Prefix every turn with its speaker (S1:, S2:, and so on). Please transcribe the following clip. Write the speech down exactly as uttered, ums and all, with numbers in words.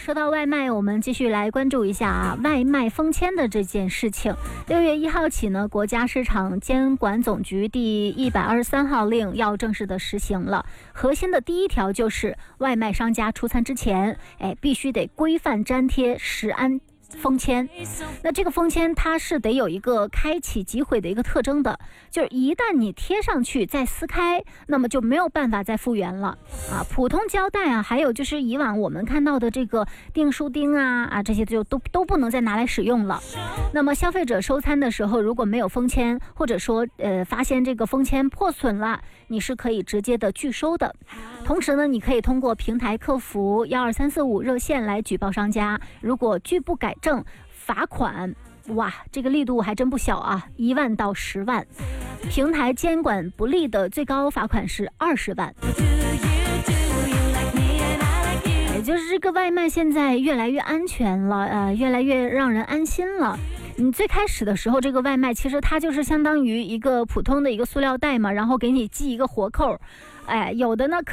S1: 说到外卖，我们继续来关注一下啊，外卖封签的这件事情。六月一号起呢，国家市场监管总局第一百二十三号令要正式的实行了。核心的第一条就是，外卖商家出餐之前，哎，必须得规范粘贴食安封签。那这个封签它是得有一个开启即毁的一个特征的，就是一旦你贴上去再撕开，那么就没有办法再复原了啊。普通胶带啊，还有就是以往我们看到的这个订书钉啊啊这些就都都不能再拿来使用了。那么消费者收餐的时候，如果没有封签，或者说呃发现这个封签破损了，你是可以直接的拒收的。同时呢，你可以通过平台客服幺二三四五热线来举报商家，如果拒不改正，罚款，哇，这个力度还真不小啊，一万到十万。平台监管不力的最高罚款是二十万。也就是这个外卖现在越来越安全了，呃，越来越让人安心了。你最开始的时候，这个外卖其实它就是相当于一个普通的一个塑料袋嘛，然后给你系一个活扣，哎，有的呢可